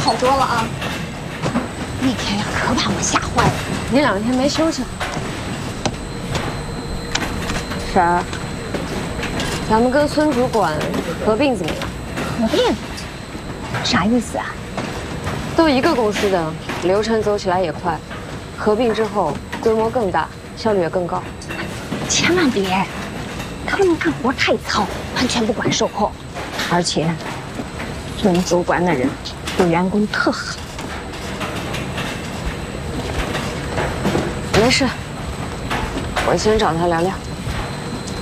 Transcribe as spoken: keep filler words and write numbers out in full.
好多了啊。那天呀，可把我吓坏了。 你两天没休息。婶儿，咱们跟孙主管合并怎么样？ 合并？啥意思啊？ 都一个公司的，流程走起来也快，合并之后规模更大，效率也更高。 千万别，他们干活太糙，完全不管售后，而且孙主管的人对员工特好。 没事，我先找他聊聊。